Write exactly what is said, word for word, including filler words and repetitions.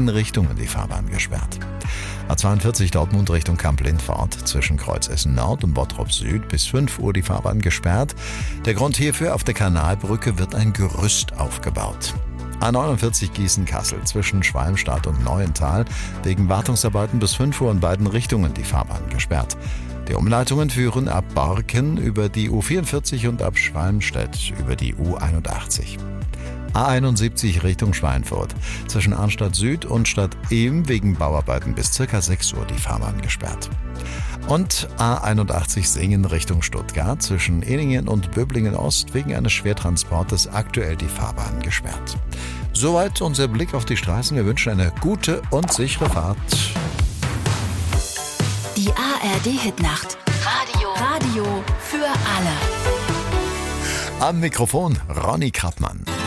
beiden Richtungen die Fahrbahn gesperrt. A zweiundvierzig Dortmund Richtung Kamp-Lindfort, zwischen Kreuzessen Nord und Bottrop Süd bis fünf Uhr die Fahrbahn gesperrt. Der Grund hierfür: auf der Kanalbrücke wird ein Gerüst aufgebaut. A neunundvierzig Gießen-Kassel, zwischen Schwalmstadt und Neuental, wegen Wartungsarbeiten bis fünf Uhr in beiden Richtungen die Fahrbahn gesperrt. Die Umleitungen führen ab Borken über die U vierundvierzig und ab Schwalmstedt über die U einundachtzig. A einundsiebzig Richtung Schweinfurt, zwischen Arnstadt Süd und Stadt Ehm wegen Bauarbeiten bis ca. sechs Uhr die Fahrbahn gesperrt. Und A einundachtzig Singen Richtung Stuttgart, zwischen Ehningen und Böblingen Ost wegen eines Schwertransportes aktuell die Fahrbahn gesperrt. Soweit unser Blick auf die Straßen. Wir wünschen eine gute und sichere Fahrt. Die A R D-Hitnacht. Radio. Radio für alle. Am Mikrofon Ronny Krappmann.